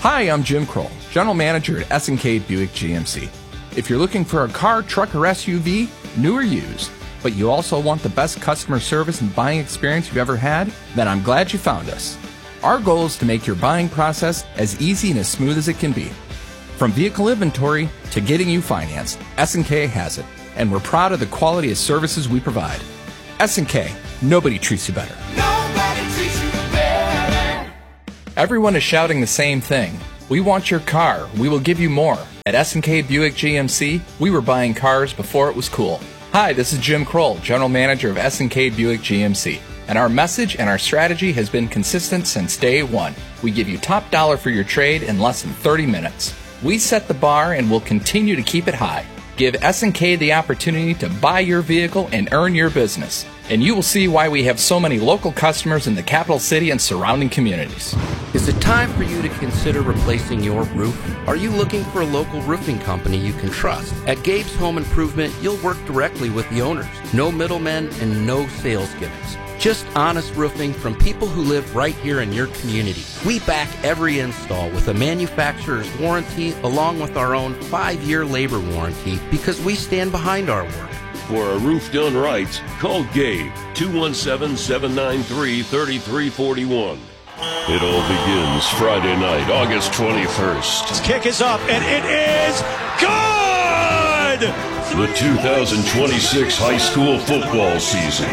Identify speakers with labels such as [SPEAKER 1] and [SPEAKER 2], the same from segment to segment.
[SPEAKER 1] Hi, I'm Jim Kroll, General Manager at S&K Buick GMC. If you're looking for a car, truck, or SUV, new or used, but you also want the best customer service and buying experience you've ever had, then I'm glad you found us. Our goal is to make your buying process as easy and as smooth as it can be. From vehicle inventory to getting you financed, S&K has it, and we're proud of the quality of services we provide. S&K, nobody treats you better.
[SPEAKER 2] Nobody treats you better.
[SPEAKER 1] Everyone is shouting the same thing. We want your car. We will give you more. At S&K Buick GMC, we were buying cars before it was cool. Hi, this is Jim Kroll, General Manager of S&K Buick GMC. And our message and our strategy has been consistent since day one. We give you top dollar for your trade in less than 30 minutes. We set the bar and will continue to keep it high. Give S&K the opportunity to buy your vehicle and earn your business. And you will see why we have so many local customers in the capital city and surrounding communities.
[SPEAKER 3] Is it time for you to consider replacing your roof? Are you looking for a local roofing company you can trust? At Gabe's Home Improvement, you'll work directly with the owners. No middlemen and no sales gimmicks. Just honest roofing from people who live right here in your community. We back every install with a manufacturer's warranty along with our own 5-year labor warranty because we stand behind our work.
[SPEAKER 4] For a roof done right, call Gabe, 217-793-3341. It all begins Friday night, August 21st.
[SPEAKER 5] His kick is up, and it is good!
[SPEAKER 4] The 2026 high school football season.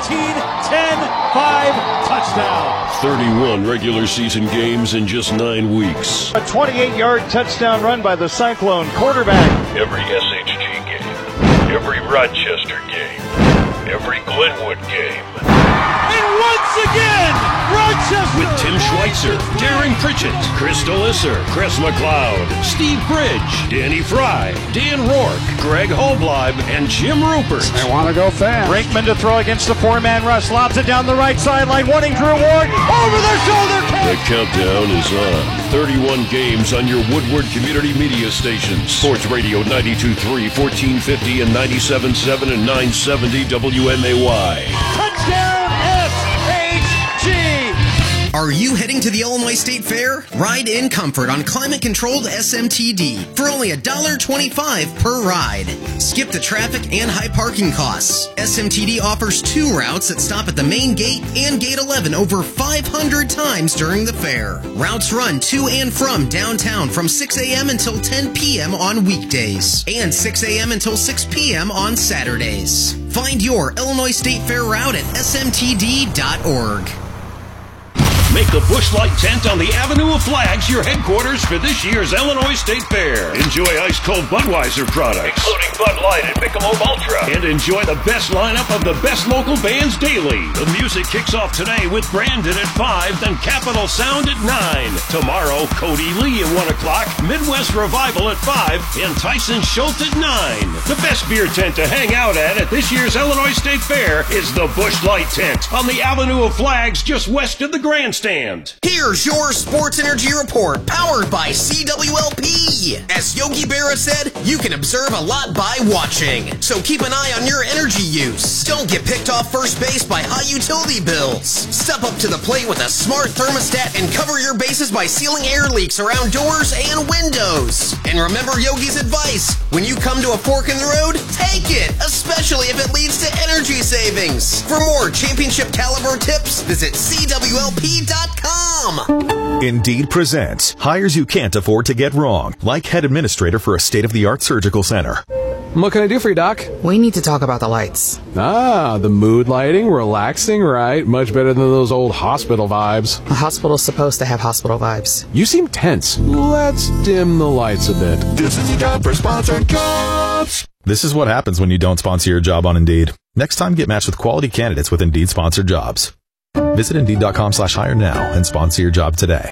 [SPEAKER 5] 15-10-5 touchdown.
[SPEAKER 4] 31 regular season games in just 9 weeks.
[SPEAKER 5] A 28-yard touchdown run by the Cyclone quarterback.
[SPEAKER 6] Every SHG game, every Rochester game, every Glenwood game.
[SPEAKER 5] And once again, Rochester!
[SPEAKER 4] With Tim Schweitzer, Darren Pritchett, Chris Delisser, Chris McLeod, Steve Bridge, Danny Fry, Dan Rourke, Greg Holbleib, and Jim Rupert.
[SPEAKER 5] They want to go fast. Brinkman to throw against the 4-man rush. Lobs it down the right sideline. Wanting to reward. Over their shoulder catch.
[SPEAKER 4] The countdown is on. 31 games on your Woodward Community Media stations. Sports Radio 92.3, 1450, and 97.7 and 970 WMAY.
[SPEAKER 5] Touchdown SHG!
[SPEAKER 7] Are you heading to the Illinois State Fair? Ride in comfort on climate-controlled SMTD for only $1.25 per ride. Skip the traffic and high parking costs. SMTD offers 2 routes that stop at the main gate and Gate 11 over 500 times during the fair. Routes run to and from downtown from 6 a.m. until 10 p.m. on weekdays and 6 a.m. until 6 p.m. on Saturdays. Find your Illinois State Fair route at smtd.org.
[SPEAKER 4] Make the Busch Light tent on the Avenue of Flags your headquarters for this year's Illinois State Fair. Enjoy ice-cold Budweiser products,
[SPEAKER 6] Including Bud Light and Michelob Ultra.
[SPEAKER 4] and enjoy the best lineup of the best local bands daily. The music kicks off today with Brandon at 5, then Capital Sound at 9. Tomorrow, Cody Lee at 1 o'clock, Midwest Revival at 5, and Tyson Schultz at 9. The best beer tent to hang out at this year's Illinois State Fair is the Busch Light tent on the Avenue of Flags just west of the grandstand.
[SPEAKER 7] Here's your Sports Energy Report, powered by CWLP. As Yogi Berra said, you can observe a lot by watching. So keep an eye on your energy use. Don't get picked off first base by high utility bills. Step up to the plate with a smart thermostat and cover your bases by sealing air leaks around doors and windows. And remember Yogi's advice, when you come to a fork in the road, take it, especially if it leads to energy savings. For more championship caliber tips, visit CWLP.com.
[SPEAKER 8] Indeed presents hires you can't afford to get wrong, like head administrator for a state-of-the-art surgical center.
[SPEAKER 9] What can I do for you, Doc?
[SPEAKER 10] We need to talk about the lights.
[SPEAKER 9] Ah, the mood lighting, relaxing, right? Much better than those old hospital vibes.
[SPEAKER 10] A hospital's supposed to have hospital vibes.
[SPEAKER 9] You seem tense. Let's dim the lights a bit.
[SPEAKER 8] This is your job for sponsored jobs. This is what happens when you don't sponsor your job on Indeed. Next time, get matched with quality candidates with Indeed sponsored jobs. Visit Indeed.com/hire now and sponsor your job today.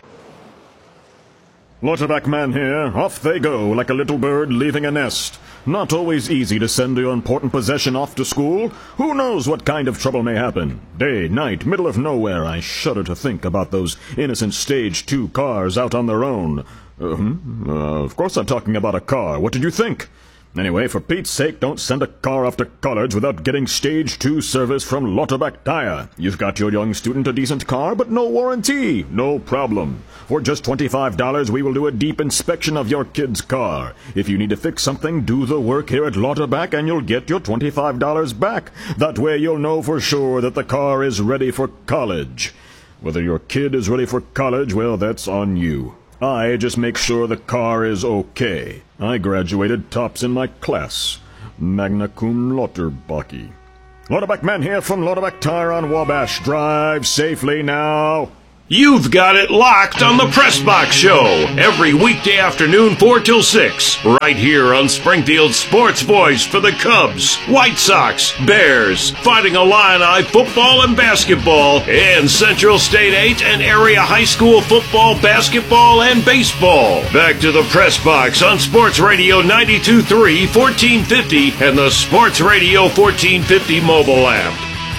[SPEAKER 11] Waterback Man here. Off they go like a little bird leaving a nest. Not always easy to send your important possession off to school. Who knows what kind of trouble may happen? Day, night, middle of nowhere. I shudder to think about those innocent Stage 2 cars out on their own. Of course I'm talking about a car. What did you think? Anyway, for Pete's sake, don't send a car off to college without getting Stage 2 service from Lauterbach Tire. You've got your young student a decent car, but no warranty. No problem. For just $25, we will do a deep inspection of your kid's car. If you need to fix something, do the work here at Lauterbach and you'll get your $25 back. That way you'll know for sure that the car is ready for college. Whether your kid is ready for college, well, that's on you. I just make sure the car is okay. I graduated tops in my class. Magna cum Lauterbach. Lauterbach men here from Lauterbach Tire on Wabash. Drive safely now.
[SPEAKER 4] You've got it locked on the Press Box Show every weekday afternoon 4 till 6 right here on Springfield's sports voice for the Cubs, White Sox, Bears, Fighting Illini football and basketball, and Central State 8 and area high school football, basketball, and baseball. Back to the Press Box on Sports Radio 92.3 1450 and the Sports Radio 1450 mobile app.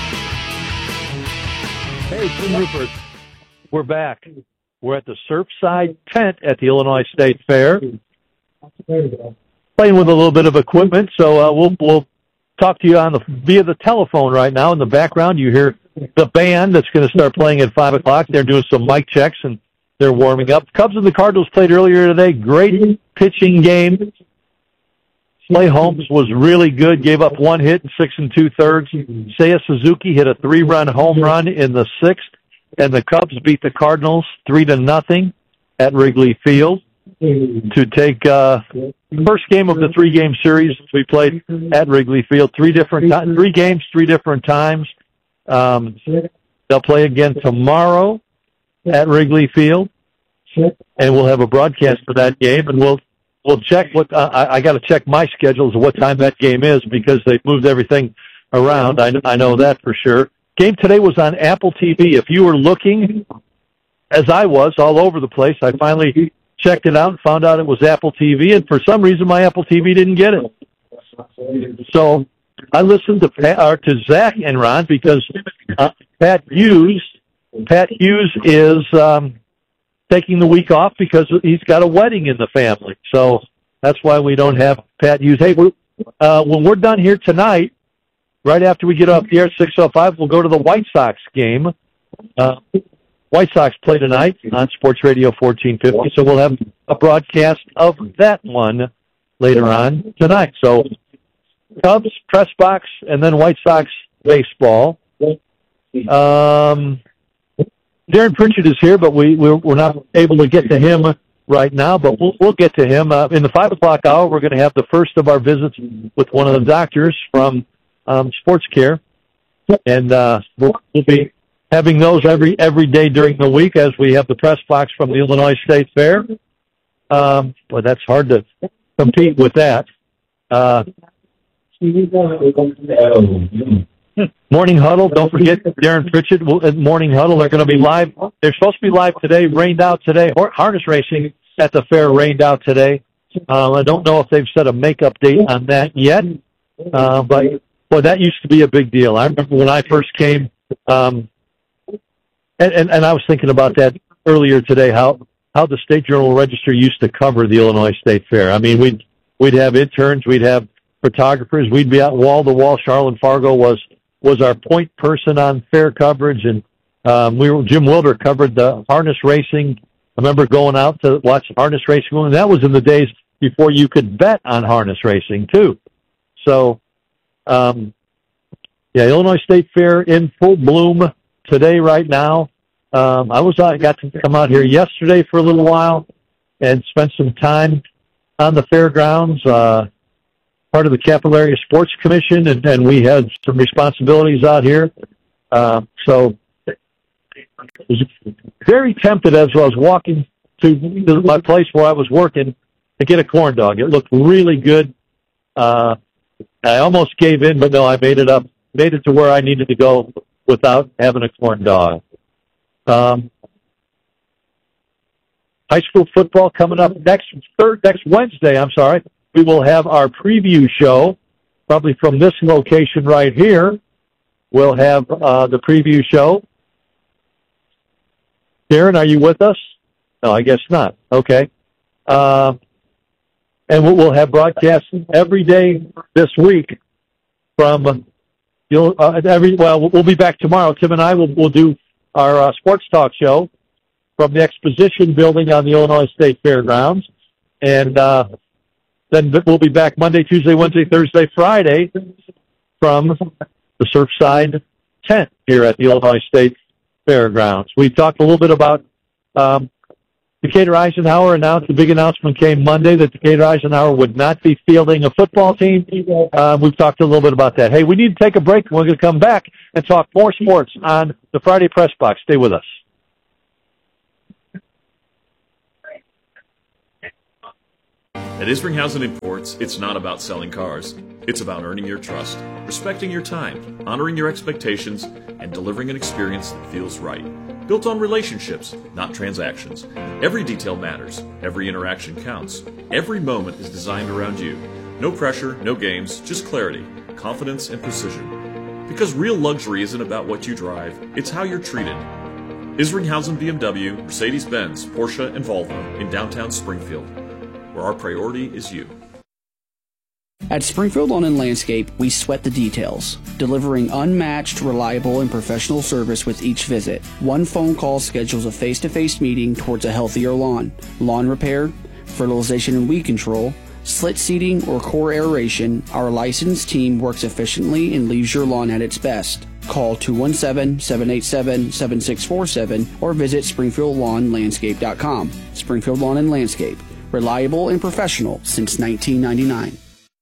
[SPEAKER 12] Hey, Jim Rupert. We're back. We're at the Surfside tent at the Illinois State Fair. Playing with a little bit of equipment, so we'll talk to you via the telephone right now. In the background, you hear the band that's going to start playing at 5 o'clock. They're doing some mic checks, and they're warming up. Cubs and the Cardinals played earlier today. Great pitching game. Clay Holmes was really good, gave up 1 hit in 6 2/3. Seiya Suzuki hit a 3-run home run in the 6th. And the Cubs beat the Cardinals 3-0 at Wrigley Field to take first game of the 3-game series we played at Wrigley Field. 3 games, 3 different times. They'll play again tomorrow at Wrigley Field, and we'll have a broadcast for that game. And we'll check what I got to check my schedule as to what time that game is because they've moved everything around. I know that for sure. Game today was on Apple TV. If you were looking, as I was, all over the place, I finally checked it out and found out it was Apple TV, and for some reason my Apple TV didn't get it. So I listened to Zach and Ron because Pat Hughes is taking the week off because he's got a wedding in the family. So that's why we don't have Pat Hughes. Hey, when we're done here tonight, right after we get off the air at 6:05, we'll go to the White Sox game. White Sox play tonight on Sports Radio 1450, so we'll have a broadcast of that one later on tonight. So Cubs, Press Box, and then White Sox baseball. Darren Pritchett is here, but we're not able to get to him right now, but we'll get to him. In the 5 o'clock hour, we're going to have the first of our visits with one of the doctors from Sports Care, and we'll be having those every day during the week as we have the Press Box from the Illinois State Fair. But that's hard to compete with that. Morning Huddle, don't forget Darren Pritchett at Morning Huddle. They're going to be live. They're supposed to be live today, rained out today. Harness racing at the fair rained out today. I don't know if they've set a makeup date on that yet, but boy, that used to be a big deal. I remember when I first came, and I was thinking about that earlier today, how the State Journal-Register used to cover the Illinois State Fair. I mean, we'd have interns, we'd have photographers, we'd be out wall to wall. Charlotte Fargo was our point person on fair coverage, and Jim Wilder covered the harness racing. I remember going out to watch harness racing, and that was in the days before you could bet on harness racing too. So. Illinois State Fair in full bloom today, right now. I got to come out here yesterday for a little while and spent some time on the fairgrounds, part of the Capital Area Sports Commission, and we had some responsibilities out here. So I was very tempted as I was walking to my place where I was working to get a corn dog. It looked really good. I almost gave in, but no, I made it to where I needed to go without having a corn dog. High school football coming up next Wednesday. We will have our preview show, probably from this location right here. We'll have the preview show. Darren, are you with us? No, I guess not. Okay. And we'll have broadcasts every day this week from, we'll be back tomorrow. Tim and I will do our sports talk show from the Exposition Building on the Illinois State Fairgrounds. And then we'll be back Monday, Tuesday, Wednesday, Thursday, Friday from the Surfside tent here at the Illinois State Fairgrounds. We talked a little bit about Decatur Eisenhower announced, the big announcement came Monday that Decatur Eisenhower would not be fielding a football team. We've talked a little bit about that. Hey, we need to take a break. We're going to come back and talk more sports on the Friday Press Box. Stay with us.
[SPEAKER 13] At Isringhausen Imports, it's not about selling cars. It's about earning your trust, respecting your time, honoring your expectations, and delivering an experience that feels right. Built on relationships, not transactions. Every detail matters. Every interaction counts. Every moment is designed around you. No pressure, no games, just clarity, confidence, and precision. Because real luxury isn't about what you drive, it's how you're treated. Isringhausen BMW, Mercedes-Benz, Porsche, and Volvo in downtown Springfield, where our priority is you.
[SPEAKER 14] At Springfield Lawn and Landscape, we sweat the details, delivering unmatched, reliable, and professional service with each visit. One phone call schedules a face-to-face meeting towards a healthier lawn. Lawn repair, fertilization and weed control, slit seeding, or core aeration, our licensed team works efficiently and leaves your lawn at its best. Call 217-787-7647 or visit SpringfieldLawnLandscape.com. Springfield Lawn and Landscape, reliable and professional since 1999.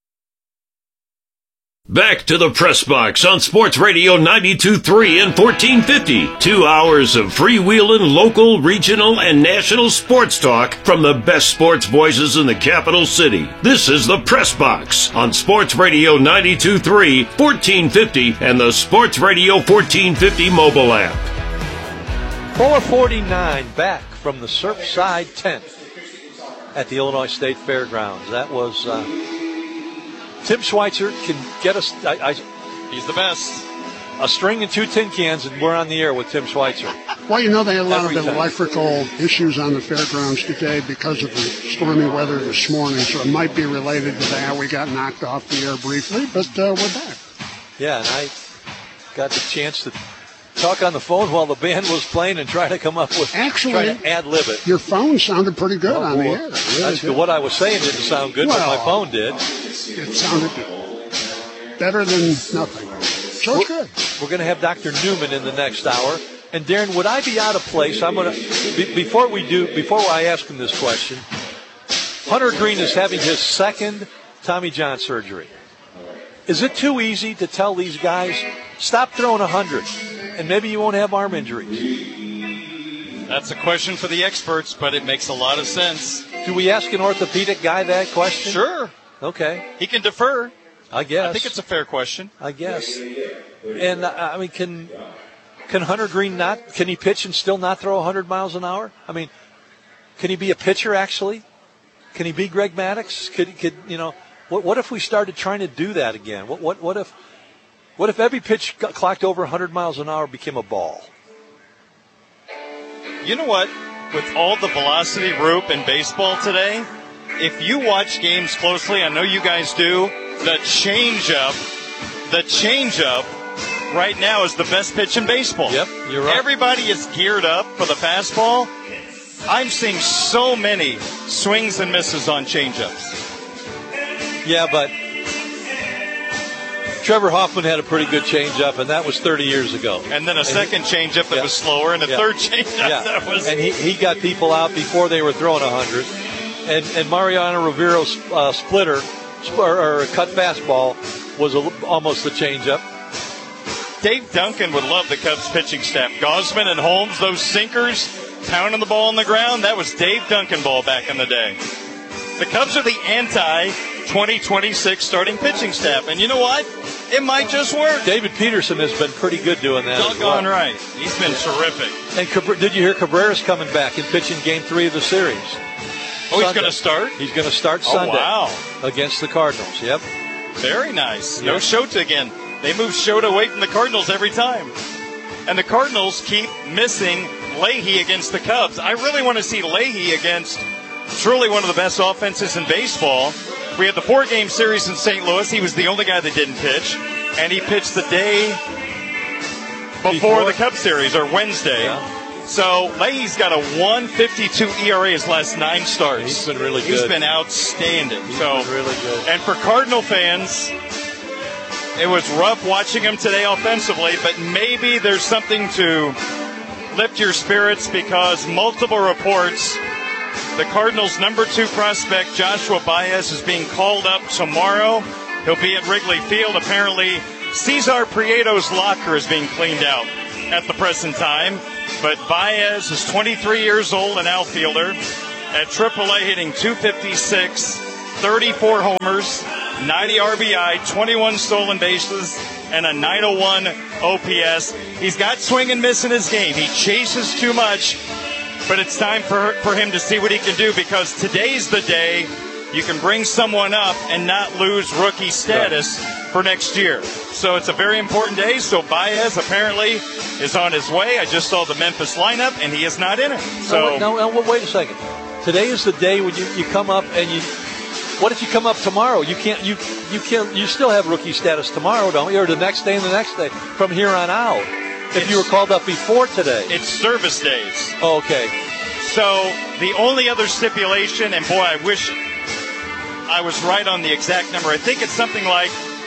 [SPEAKER 4] Back to the Press Box on Sports Radio 92.3 and 1450. 2 hours of freewheeling, local, regional, and national sports talk from the best sports voices in the capital city. This is the Press Box on Sports Radio 92.3, 1450, and the Sports Radio 1450 mobile app.
[SPEAKER 15] 4:49 back from the Surfside tent at the Illinois State Fairgrounds. That was Tim Schweitzer can get us. He's the best. A string and 2 tin cans, and we're on the air with Tim Schweitzer.
[SPEAKER 16] Well, you know, they had a lot of electrical issues on the fairgrounds today because of the stormy weather this morning, so it might be related to that. We got knocked off the air briefly, but we're back.
[SPEAKER 15] Yeah, and I got the chance to talk on the phone while the band was playing and try to come up with, try to ad-lib it.
[SPEAKER 16] Your phone sounded pretty good on the air.
[SPEAKER 15] That's good. What I was saying didn't sound good, but my phone did.
[SPEAKER 16] It sounded better than nothing. So it's good.
[SPEAKER 15] We're going to have Dr. Newman in the next hour. And Darren, would I be out of place? I'm going to before I ask him this question. Hunter Green is having his second Tommy John surgery. Is it too easy to tell these guys, stop throwing 100, and maybe you won't have arm injuries?
[SPEAKER 17] That's a question for the experts, but it makes a lot of sense.
[SPEAKER 15] Do we ask an orthopedic guy that question?
[SPEAKER 17] Sure.
[SPEAKER 15] Okay.
[SPEAKER 17] He can defer.
[SPEAKER 15] I guess.
[SPEAKER 17] I think it's a fair question.
[SPEAKER 15] I guess. And, I mean, can Hunter Green can he pitch and still not throw 100 miles an hour? I mean, can he be a pitcher, actually? Can he be Greg Maddux? Could you know, what if we started trying to do that again? What if every pitch clocked over 100 miles an hour became a ball?
[SPEAKER 17] You know what? With all the velocity rope in baseball today, if you watch games closely, I know you guys do, the changeup right now is the best pitch in baseball.
[SPEAKER 15] Yep, you're right.
[SPEAKER 17] Everybody is geared up for the fastball. I'm seeing so many swings and misses on changeups.
[SPEAKER 15] Yeah, but Trevor Hoffman had a pretty good changeup, and that was 30 years ago.
[SPEAKER 17] And then a second changeup that was slower, and a third changeup that was...
[SPEAKER 15] And he got people out before they were throwing 100. And Mariano Rivero's splitter, or cut fastball, was almost a changeup.
[SPEAKER 17] Dave Duncan would love the Cubs pitching staff. Gosman and Holmes, those sinkers, pounding the ball on the ground, that was Dave Duncan ball back in the day. The Cubs are the anti-2026 starting pitching staff. And you know what? It might just work.
[SPEAKER 15] David Peterson has been pretty good doing that.
[SPEAKER 17] Doggone right. He's been terrific.
[SPEAKER 15] And did you hear Cabrera's coming back and pitching Game 3 of the series?
[SPEAKER 17] Oh, Sunday. He's going to start?
[SPEAKER 15] He's going to start Sunday.
[SPEAKER 17] Wow.
[SPEAKER 15] Against the Cardinals, yep.
[SPEAKER 17] Very nice. No Shota again. They move Shota away from the Cardinals every time. And the Cardinals keep missing Leahy against the Cubs. I really want to see Leahy against truly one of the best offenses in baseball. We had the 4-game series in St. Louis. He was the only guy that didn't pitch, and he pitched the day before the Cubs series, or Wednesday.
[SPEAKER 15] Yeah.
[SPEAKER 17] So Leahy's got a 1.52 ERA his last 9 starts.
[SPEAKER 15] He's been really good.
[SPEAKER 17] He's been outstanding.
[SPEAKER 15] He's been really good.
[SPEAKER 17] And for Cardinal fans, it was rough watching him today offensively, but maybe there's something to lift your spirits because multiple reports, the Cardinals' number 2 prospect, Joshua Baez, is being called up tomorrow. He'll be at Wrigley Field. Apparently, Cesar Prieto's locker is being cleaned out at the present time. But Baez is 23 years old, an outfielder, at AAA hitting .256, 34 homers, 90 RBI, 21 stolen bases, and a .901 OPS. He's got swing and miss in his game. He chases too much, but it's time for him to see what he can do because today's the day you can bring someone up and not lose rookie status for next year. So it's a very important day. So Baez apparently is on his way. I just saw the Memphis lineup, and he is not in it. So
[SPEAKER 15] no, wait a second. Today is the day when you come up and you. What if you come up tomorrow? You can't. You still have rookie status tomorrow, don't you? Or the next day and the next day from here on out. If you were called up before today,
[SPEAKER 17] it's service days.
[SPEAKER 15] Oh, okay.
[SPEAKER 17] So the only other stipulation, and boy, I wish I was right on the exact number. I think it's something like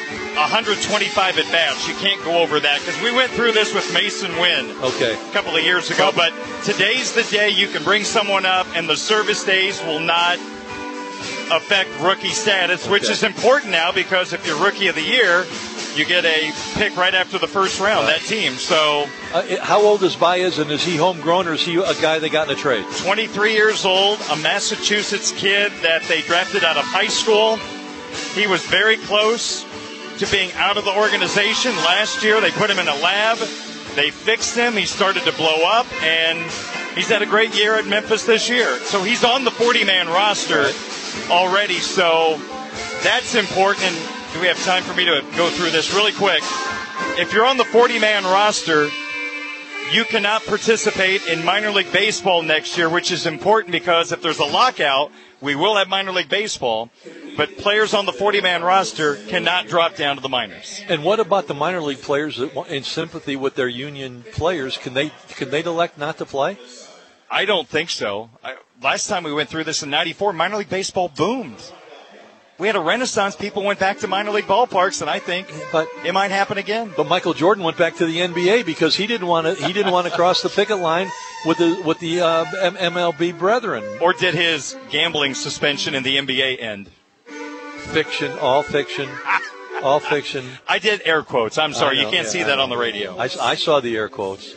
[SPEAKER 17] 125 at bats. You can't go over that because we went through this with Mason Wynn a couple of years ago. But today's the day you can bring someone up, and the service days will not affect rookie status, which is important now because if you're Rookie of the Year, you get a pick right after the first round, that team. So,
[SPEAKER 15] how old is Baez, and is he homegrown, or is he a guy that got in a trade?
[SPEAKER 17] 23 years old, a Massachusetts kid that they drafted out of high school. He was very close to being out of the organization. Last year, they put him in a lab. They fixed him. He started to blow up, and he's had a great year at Memphis this year. So he's on the 40-man roster already. So that's important. And do we have time for me to go through this really quick? If you're on the 40-man roster, you cannot participate in minor league baseball next year, which is important because if there's a lockout, we will have minor league baseball, but players on the 40-man roster cannot drop down to the minors.
[SPEAKER 15] And what about the minor league players that, in sympathy with their union players, can they elect not to play?
[SPEAKER 17] I don't think so. Last time we went through this in '94, minor league baseball boomed. We had a renaissance. People went back to minor league ballparks, and I think it might happen again.
[SPEAKER 15] But Michael Jordan went back to the NBA because he didn't want to cross the picket line with the MLB brethren.
[SPEAKER 17] Or did his gambling suspension in the NBA end?
[SPEAKER 15] Fiction, all fiction, all fiction.
[SPEAKER 17] I did air quotes. I'm sorry, you can't see that on the radio.
[SPEAKER 15] I saw the air quotes.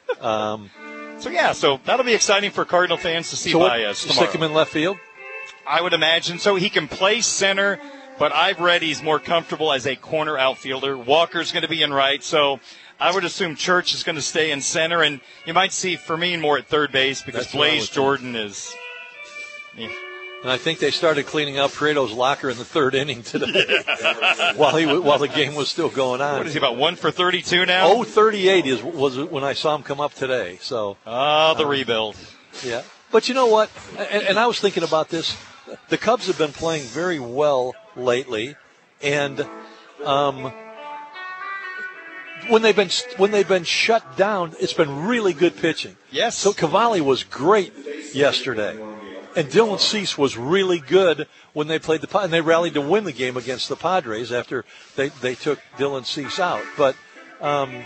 [SPEAKER 17] So that'll be exciting for Cardinal fans to see Baez tomorrow.
[SPEAKER 15] Stick him in left field?
[SPEAKER 17] I would imagine so. He can play center, but I've read he's more comfortable as a corner outfielder. Walker's going to be in right, so I would assume Church is going to stay in center, and you might see Fermin more at third base because Blaze Jordan is.
[SPEAKER 15] And I think they started cleaning out Prieto's locker in the third inning today while the game was still going on.
[SPEAKER 17] What is he, about 1 for 32 now?
[SPEAKER 15] 0-38 was when I saw him come up today. So
[SPEAKER 17] the rebuild.
[SPEAKER 15] Yeah. But you know what? And I was thinking about this. The Cubs have been playing very well lately, and when they've been shut down, it's been really good pitching.
[SPEAKER 17] Yes.
[SPEAKER 15] So Cavalli was great yesterday, and Dylan Cease was really good when they played and they rallied to win the game against the Padres after they took Dylan Cease out. But and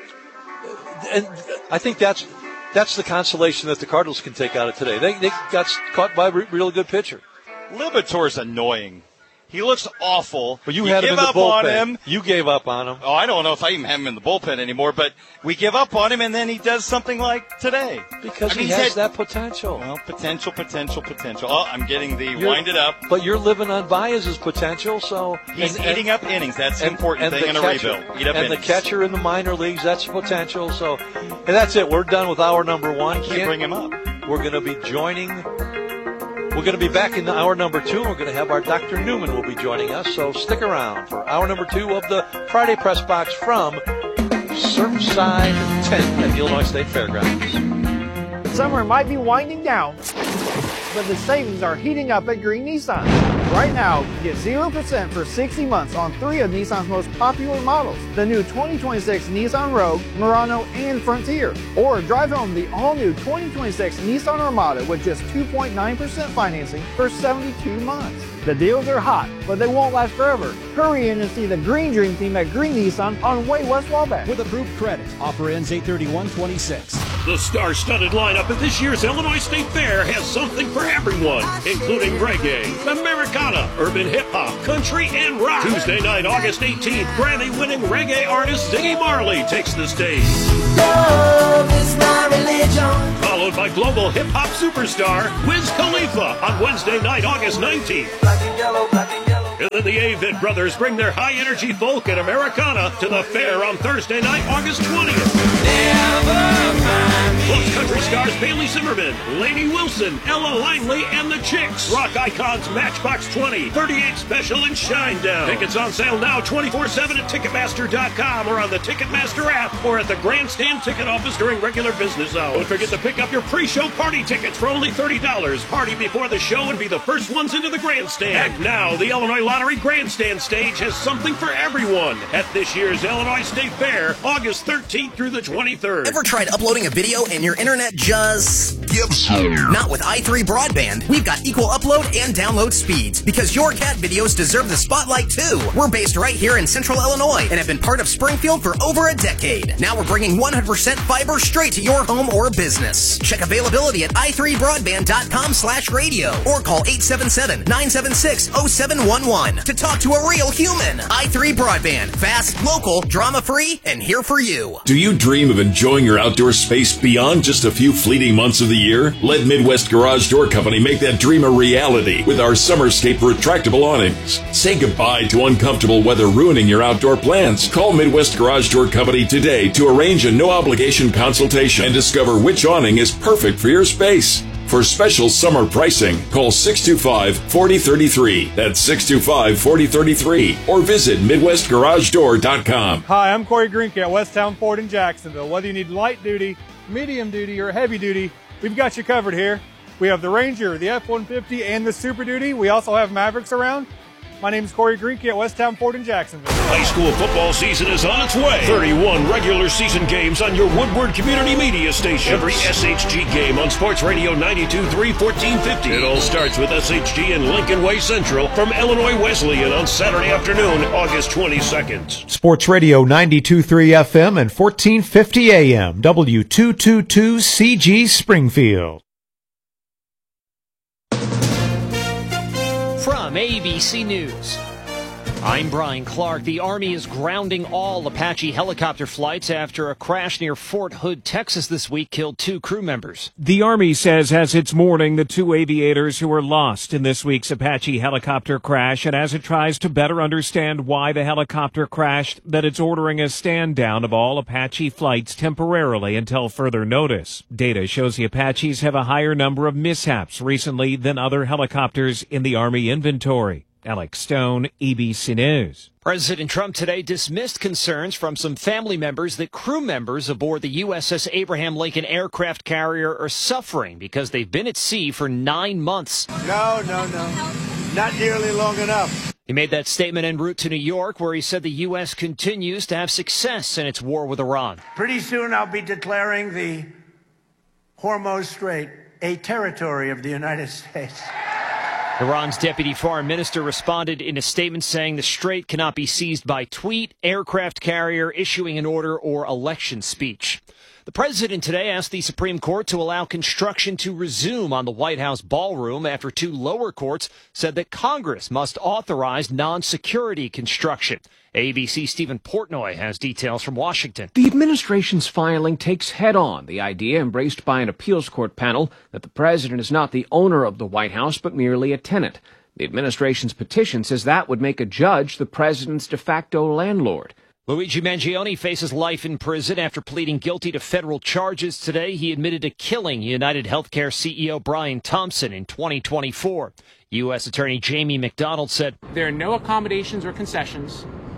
[SPEAKER 15] I think that's the consolation that the Cardinals can take out of today. They got caught by a really good pitcher.
[SPEAKER 17] Liberatore's annoying. He looks awful.
[SPEAKER 15] But you had him in the bullpen.
[SPEAKER 17] On him.
[SPEAKER 15] You gave up on him.
[SPEAKER 17] Oh, I don't know if I even have him in the bullpen anymore, but we give up on him, and then he does something like today.
[SPEAKER 15] Because he has that potential.
[SPEAKER 17] Well, potential. Oh, I'm getting wind it up.
[SPEAKER 15] But you're living on Baez's potential, so...
[SPEAKER 17] He's eating up innings. That's the important thing in a rebuild. Eat up innings.
[SPEAKER 15] The catcher in the minor leagues, that's potential. So, and that's it. We're done with hour number 1.
[SPEAKER 17] Can't bring him up.
[SPEAKER 15] We're going to be We're going to be back in hour number 2, and we're going to have our Dr. Newman will be joining us. So stick around for hour number 2 of the Friday Press Box from Surfside 10 at the Illinois State Fairgrounds.
[SPEAKER 18] Summer might be winding down, but the savings are heating up at Green Nissan. Right now, get 0% for 60 months on 3 of Nissan's most popular models. The new 2026 Nissan Rogue, Murano, and Frontier. Or drive home the all-new 2026 Nissan Armada with just 2.9% financing for 72 months. The deals are hot, but they won't last forever. Hurry in and see the Green Dream Team at Green Nissan on Way West Wabash.
[SPEAKER 19] With approved credit. Offer ends 8/31/26.
[SPEAKER 4] The star-studded lineup at this year's Illinois State Fair has something for everyone, including reggae, Americana, urban hip-hop, country, and rock. Tuesday night, August 18th, Grammy-winning reggae artist Ziggy Marley takes the stage.
[SPEAKER 2] Love is my religion.
[SPEAKER 4] Followed by global hip-hop superstar Wiz Khalifa on Wednesday night, August 19th.
[SPEAKER 2] Black and yellow, black and yellow.
[SPEAKER 4] And then the Avett Brothers bring their high-energy folk and Americana to the fair on Thursday night, August 20th. Plus country stars Bailey Zimmerman, Lainey Wilson, Ella Langley, and the Chicks. Rock icons Matchbox 20, 38 Special, and Shinedown. Tickets on sale now 24/7 at Ticketmaster.com or on the Ticketmaster app or at the Grandstand Ticket Office during regular business hours. Don't forget to pick up your pre-show party tickets for only $30. Party before the show and be the first ones into the Grandstand. And now, the Illinois Lottery Grandstand stage has something for everyone at this year's Illinois State Fair, August 13th through the 23rd.
[SPEAKER 7] Ever tried uploading a video and your internet just gives up? Not with i3 Broadband. We've got equal upload and download speeds because your cat videos deserve the spotlight too. We're based right here in Central Illinois and have been part of Springfield for over a decade. Now we're bringing 100% fiber straight to your home or business. Check availability at i3broadband.com/radio or call 877-976-0711 to talk to a real human. i3 Broadband. Fast, local, drama-free, and here for you.
[SPEAKER 6] Do you dream of enjoying your outdoor space beyond just a few fleeting months of the year? Let Midwest Garage Door Company make that dream a reality with our Summerscape retractable awnings. Say goodbye to uncomfortable weather ruining your outdoor plans. Call Midwest Garage Door Company today to arrange a no-obligation consultation and discover which awning is perfect for your space. For special summer pricing, call 625-4033. That's 625-4033. Or visit MidwestGarageDoor.com.
[SPEAKER 20] Hi, I'm Corey Greenke at Westtown Ford in Jacksonville. Whether you need light duty, medium duty, or heavy duty, we've got you covered here. We have the Ranger, the F-150, and the Super Duty. We also have Mavericks around. My name is Corey Greenke at Westtown Ford in Jacksonville.
[SPEAKER 4] High school football season is on its way. 31 regular season games on your Woodward Community Media station. Every SHG game on Sports Radio 92.3, 1450. It all starts with SHG and Lincoln Way Central from Illinois Wesleyan on Saturday afternoon, August 22nd.
[SPEAKER 5] Sports Radio 92.3 FM and 1450 AM, W222CG Springfield.
[SPEAKER 21] From ABC News, I'm Brian Clark. The Army is grounding all Apache helicopter flights after a crash near Fort Hood, Texas this week killed 2 crew members.
[SPEAKER 22] The Army says as it's mourning the 2 aviators who were lost in this week's Apache helicopter crash, and as it tries to better understand why the helicopter crashed, that it's ordering a stand down of all Apache flights temporarily until further notice. Data shows the Apaches have a higher number of mishaps recently than other helicopters in the Army inventory. Alex Stone, ABC News.
[SPEAKER 21] President Trump today dismissed concerns from some family members that crew members aboard the USS Abraham Lincoln aircraft carrier are suffering because they've been at sea for 9 months.
[SPEAKER 23] No. Not nearly long enough.
[SPEAKER 21] He made that statement en route to New York, where he said the U.S. continues to have success in its war with Iran.
[SPEAKER 23] Pretty soon I'll be declaring the Hormuz Strait a territory of the United States.
[SPEAKER 21] Iran's deputy foreign minister responded in a statement saying the strait cannot be seized by tweet, aircraft carrier, issuing an order, or election speech. The president today asked the Supreme Court to allow construction to resume on the White House ballroom after 2 lower courts said that Congress must authorize non-security construction. ABC's Stephen Portnoy has details from Washington.
[SPEAKER 24] The administration's filing takes head-on the idea embraced by an appeals court panel that the president is not the owner of the White House but merely a tenant. The administration's petition says that would make a judge the president's de facto landlord.
[SPEAKER 21] Luigi Mangione faces life in prison after pleading guilty to federal charges today. He admitted to killing United Healthcare CEO Brian Thompson in 2024. U.S. Attorney Jamie McDonald said,
[SPEAKER 25] "There are no accommodations or concessions.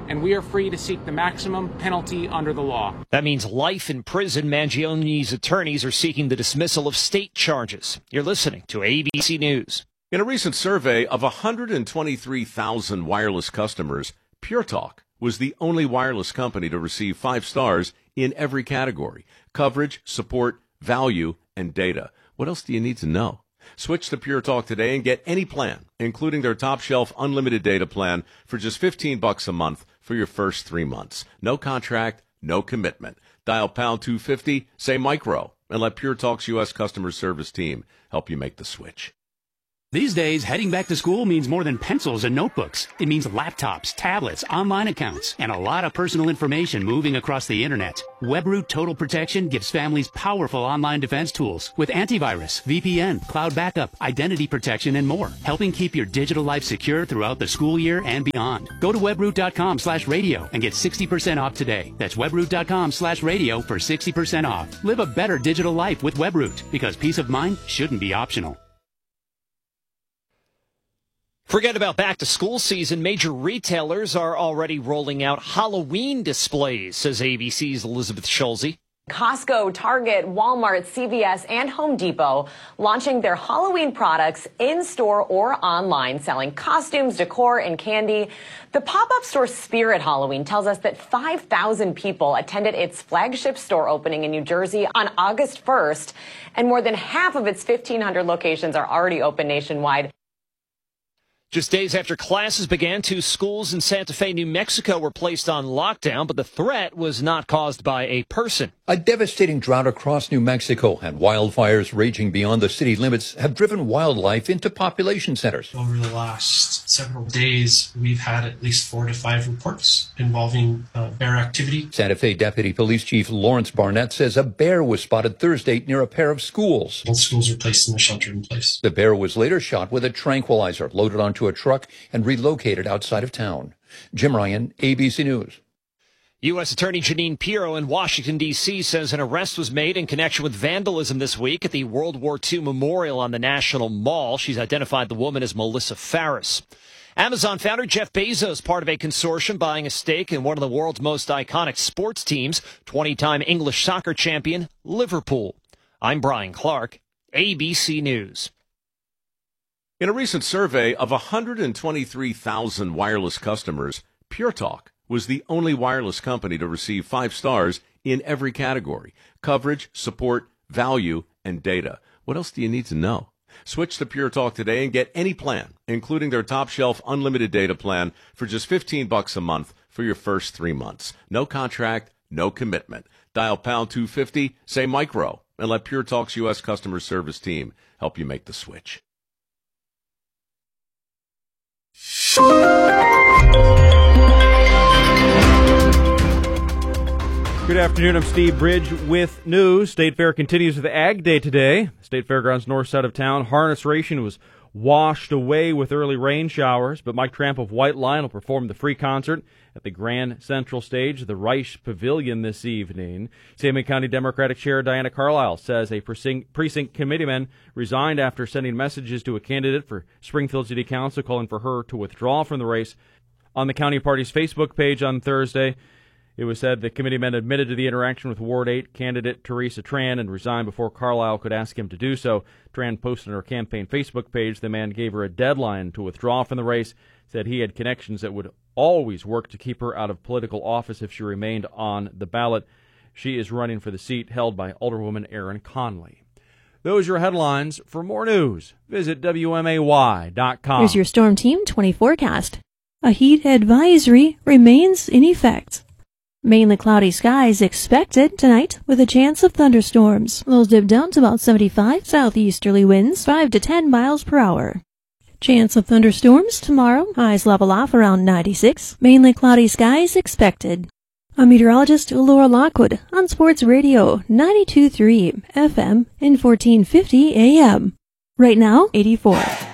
[SPEAKER 1] and we are free to seek the maximum penalty under the law.
[SPEAKER 21] That means life in prison. Mangione's attorneys are seeking the dismissal of state charges. You're listening to ABC News.
[SPEAKER 3] In a recent survey of 123,000 wireless customers, Pure Talk was the only wireless company to receive 5 stars in every category: coverage, support, value, and data. What else do you need to know? Switch to Pure Talk today and get any plan, including their top-shelf unlimited data plan, for just $15 a month for your first 3 months. No contract, no commitment. Dial pound 250, say micro, and let Pure Talk's U.S. customer service team help you make the switch.
[SPEAKER 9] These days, heading back to school means more than pencils and notebooks. It means laptops, tablets, online accounts, and a lot of personal information moving across the internet. WebRoot Total Protection gives families powerful online defense tools with antivirus, VPN, cloud backup, identity protection, and more, helping keep your digital life secure throughout the school year and beyond. Go to webroot.com/radio and get 60% off today. That's webroot.com/radio for 60% off. Live a better digital life with WebRoot, because peace of mind shouldn't be optional.
[SPEAKER 21] Forget about back-to-school season. Major retailers are already rolling out Halloween displays, says ABC's Elizabeth Schulze.
[SPEAKER 10] Costco, Target, Walmart, CVS, and Home Depot launching their Halloween products in-store or online, selling costumes, decor, and candy. The pop-up store Spirit Halloween tells us that 5,000 people attended its flagship store opening in New Jersey on August 1st, and more than half of its 1,500 locations are already open nationwide.
[SPEAKER 21] Just days after classes began, 2 schools in Santa Fe, New Mexico were placed on lockdown, but the threat was not caused by a person.
[SPEAKER 25] A devastating drought across New Mexico and wildfires raging beyond the city limits have driven wildlife into population centers.
[SPEAKER 26] Over the last several days, we've had at least 4 to 5 reports involving bear activity.
[SPEAKER 25] Santa Fe Deputy Police Chief Lawrence Barnett says a bear was spotted Thursday near a pair of schools.
[SPEAKER 26] Both schools were placed in the shelter-in-place.
[SPEAKER 25] The bear was later shot with a tranquilizer loaded onto a truck and relocated outside of town. Jim Ryan, ABC News.
[SPEAKER 21] U.S. Attorney Jeanine Pirro in Washington, D.C. says an arrest was made in connection with vandalism this week at the World War II Memorial on the National Mall. She's identified the woman as Melissa Farris. Amazon founder Jeff Bezos, part of a consortium buying a stake in one of the world's most iconic sports teams, 20-time English soccer champion Liverpool. I'm Brian Clark, ABC News.
[SPEAKER 3] In a recent survey of 123,000 wireless customers, Pure Talk was the only wireless company to receive 5 stars in every category: coverage, support, value, and data. What else do you need to know? Switch to Pure Talk today and get any plan, including their top-shelf unlimited data plan, for just $15 a month for your first 3 months. No contract, no commitment. Dial pound 250, say micro, and let Pure Talk's U.S. customer service team help you make the switch.
[SPEAKER 5] Good afternoon, I'm Steve Bridge with news. State Fair continues with Ag Day today. State Fairgrounds north side of town. Harness racing was washed away with early rain showers, but Mike Tramp of White Lion will perform the free concert at the Grand Central Stage, the Reich Pavilion, this evening. Sangamon County Democratic Chair Diana Carlisle says a precinct committeeman resigned after sending messages to a candidate for Springfield City Council calling for her to withdraw from the race. On the county party's Facebook page on Thursday, it was said the committeeman admitted to the interaction with Ward 8 candidate Teresa Tran and resigned before Carlisle could ask him to do so. Tran posted on her campaign Facebook page the man gave her a deadline to withdraw from the race, said he had connections that would always work to keep her out of political office if she remained on the ballot. She is running for the seat held by Alderwoman Erin Conley. Those are your headlines. For more news, visit WMAY.com.
[SPEAKER 27] Here's your Storm Team 20 forecast. A heat advisory remains in effect. Mainly cloudy skies expected tonight with a chance of thunderstorms. Lows dip down to about 75, southeasterly winds 5 to 10 miles per hour. Chance of thunderstorms tomorrow, highs level off around 96. Mainly cloudy skies expected. I'm meteorologist Laura Lockwood on Sports Radio 92.3 FM and 1450 AM. Right now, 84.